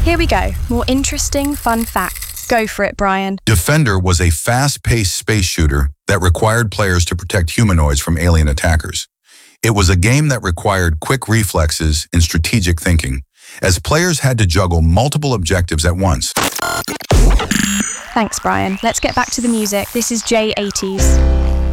Here we go. More interesting, fun facts. Go for it, Brian. Defender was a fast-paced space shooter that required players to protect humanoids from alien attackers. It was a game that required quick reflexes and strategic thinking, as players had to juggle multiple objectives at once. Thanks, Brian. Let's get back to the music. This is J80s.